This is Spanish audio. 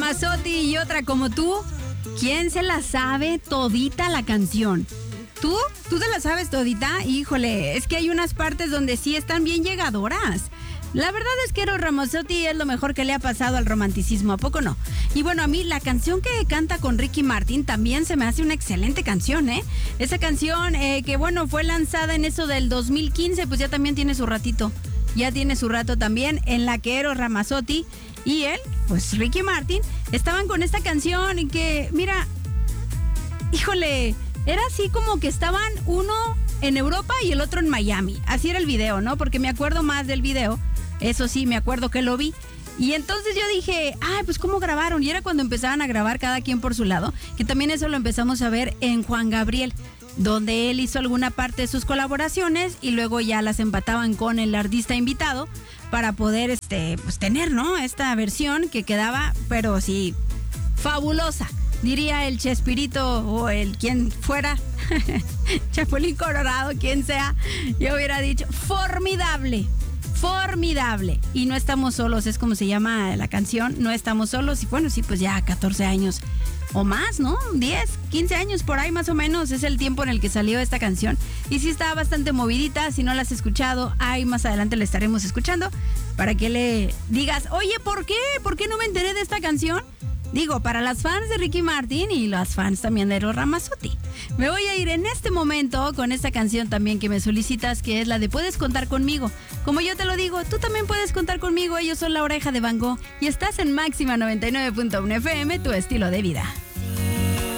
Ramazotti y Otra Como Tú. ¿Quién se la sabe todita la canción? ¿Tú? ¿Tú te la sabes todita? Híjole, es que hay unas partes donde sí están bien llegadoras. La verdad es que Eros Ramazzotti es lo mejor que le ha pasado al romanticismo, ¿a poco no? Y bueno, a mí la canción que canta con Ricky Martin también se me hace una excelente canción, ¿eh? Esa canción que bueno, fue lanzada en eso del 2015, pues ya también tiene su ratito. Ya tiene su rato también, en la que Eros Ramazzotti y él, pues Ricky Martin, estaban con esta canción y que, mira, híjole, era así como que estaban uno en Europa y el otro en Miami. Así era el video, ¿no? Porque me acuerdo más del video. Eso sí, me acuerdo que lo vi. Y entonces yo dije, ay, pues ¿cómo grabaron? Y era cuando empezaban a grabar cada quien por su lado, que también eso lo empezamos a ver en Juan Gabriel, donde él hizo alguna parte de sus colaboraciones y luego ya las empataban con el artista invitado para poder pues tener, ¿no? Esta versión que quedaba, pero sí, fabulosa. Diría el Chespirito o el quien fuera, Chapulín Colorado, quien sea, yo hubiera dicho, formidable. Formidable. Y no estamos solos, es como se llama la canción, no estamos solos. Y bueno, sí, pues ya 14 años o más, ¿no? 10, 15 años por ahí más o menos es el tiempo en el que salió esta canción. Y sí está bastante movidita, si no la has escuchado, ahí más adelante la estaremos escuchando para que le digas, oye, ¿por qué? ¿Por qué no me enteré de esta canción? Digo, para las fans de Ricky Martin y las fans también de Eros Ramazzotti. Me voy a ir en este momento con esta canción también que me solicitas, que es la de Puedes Contar Conmigo. Como yo te lo digo, tú también puedes contar conmigo. Ellos son La Oreja de Van Gogh y estás en Máxima 99.1 FM, tu estilo de vida.